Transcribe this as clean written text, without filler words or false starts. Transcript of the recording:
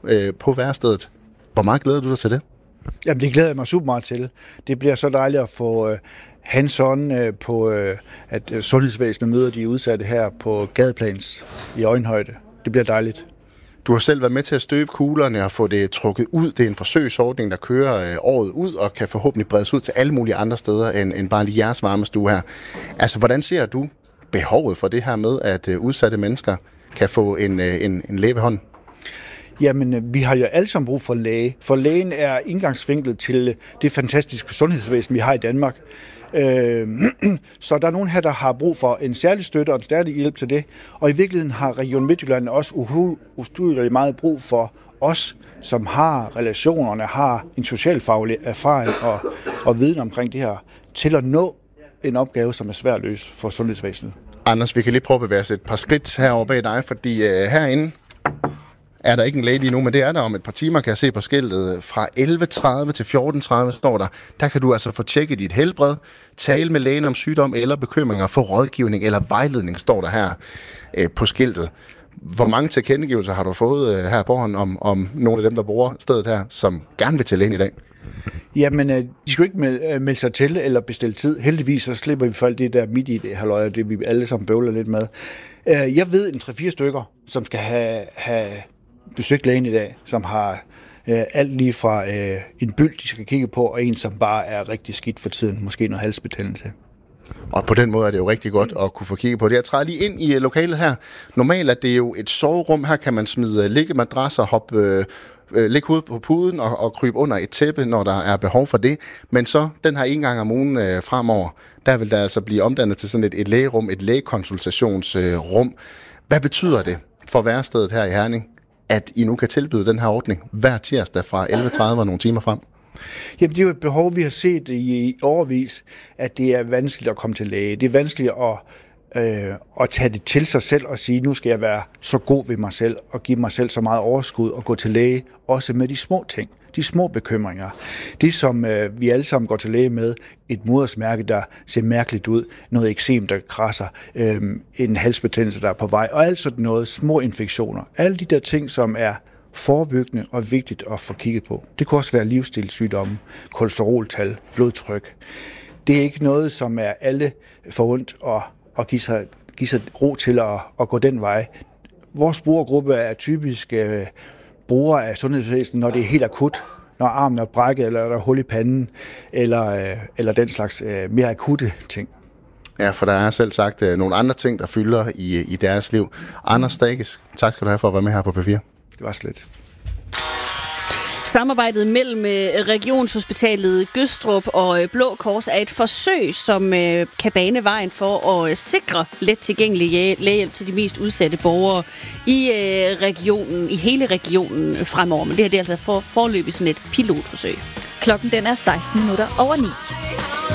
på værstedet. Hvor meget glæder du dig til det? Jamen, det glæder jeg mig super meget til. Det bliver så dejligt at få hands-on på, at sundhedsvæsenet møder de udsatte her på gadeplans i øjenhøjde. Det bliver dejligt. Du har selv været med til at støbe kuglerne og få det trukket ud. Det er en forsøgsordning, der kører året ud og kan forhåbentlig bredes ud til alle mulige andre steder end bare lige jeres varmestue her. Altså, hvordan ser du behovet for det her med, at udsatte mennesker kan få en læge ved hånden? Jamen, vi har jo alle sammen brug for læge. For lægen er indgangsvinklet til det fantastiske sundhedsvæsen, vi har i Danmark. Så der er nogen her, der har brug for en særlig støtte og en særlig hjælp til det. Og i virkeligheden har Region Midtjylland også utroligt meget brug for os, som har relationerne, har en socialfaglig erfaring og viden omkring det her, til at nå en opgave, som er svær at løse for sundhedsvæsenet. Anders, vi kan lige prøve at bevæge os et par skridt herovre bag dig, fordi herinde er der ikke en læge lige nu, men det er der om et par timer, kan jeg se på skiltet. Fra 11.30 til 14.30 står der. Der kan du altså få tjekket dit helbred, tale med lægen om sygdom eller bekymringer, få rådgivning eller vejledning, står der her på skiltet. Hvor mange tilkendegivelser har du fået her på hånden om nogle af dem, der bruger stedet her, som gerne vil til lægen i dag? Jamen, de skal ikke melde sig til eller bestille tid. Heldigvis så slipper vi for alt det der midt i det halvøje, det vi alle sammen bøvler lidt med. Jeg ved en 3-4 stykker, som skal have besøgt lægen i dag, som har alt lige fra en byld, de skal kigge på, og en, som bare er rigtig skidt for tiden, måske noget halsbetændelse. Og på den måde er det jo rigtig godt at kunne få kigget på det. Jeg træder lige ind i lokalet her. Normalt er det jo et soverum. Her kan man smide liggemadrasser, lægge hovedet på puden og krybe under et tæppe, når der er behov for det. Men så den her en gang om ugen fremover, der vil der altså blive omdannet til sådan et lægerum, et lægekonsultationsrum. Hvad betyder det for værstedet her i Herning, at I nu kan tilbyde den her ordning hver tirsdag fra 11.30 og nogle timer frem? Jamen, det er jo et behov, vi har set i årevis, at det er vanskeligt at komme til læge. Det er vanskeligt at tage det til sig selv og sige, nu skal jeg være så god ved mig selv og give mig selv så meget overskud og gå til læge, også med de små ting, de små bekymringer. Det, som vi alle sammen går til læge med, et modersmærke, der ser mærkeligt ud, noget eksem, der krasser, en halsbetændelse, der er på vej, og alt sådan noget, små infektioner. Alle de der ting, som er forebyggende og vigtigt at få kigget på. Det kunne også være livsstilssygdomme, kolesteroltal, blodtryk. Det er ikke noget, som er alle forundt og give sig ro til at gå den vej. Vores brugergruppe er typisk brugere af sundhedsvæsenet, når det er helt akut, når armen er brækket, eller der er hul i panden, eller den slags mere akutte ting. Ja, for der er selv sagt nogle andre ting, der fylder i deres liv. Anders Stages, tak skal du have for at være med her på P4. Det var slet. Samarbejdet mellem Regionshospitalet Gødstrup og Blå Kors er et forsøg, som kan bane vejen for at sikre let tilgængelig lægehjælp til de mest udsatte borgere i regionen, i hele regionen fremover. Men det her det er altså foreløbig sådan et pilotforsøg. Klokken den er 16:16.